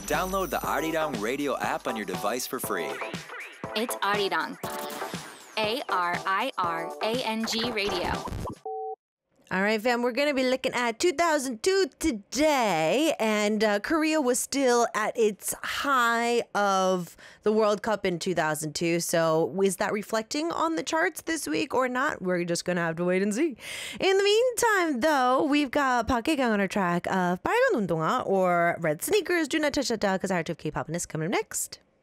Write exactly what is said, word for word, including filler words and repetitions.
Download the Arirang radio app on your device for free. It's Arirang. A R I R A N G Radio. All right, fam, we're going to be looking at two thousand two today, and uh, Korea was still at its high of the World Cup in two thousand two. So is that reflecting on the charts this week or not? We're just going to have to wait and see. In the meantime, though, we've got Park Hae-kyung on our track of 빨간 운동화 or Red Sneakers, Do Not Touch That Dial, because our of K-pop is coming up next.